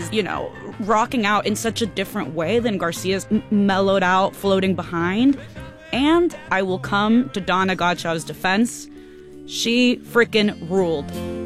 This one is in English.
you know, rocking out in such a different way than Garcia's mellowed out, floating behind. And I will come to Donna Godchaux's defense. She freaking ruled.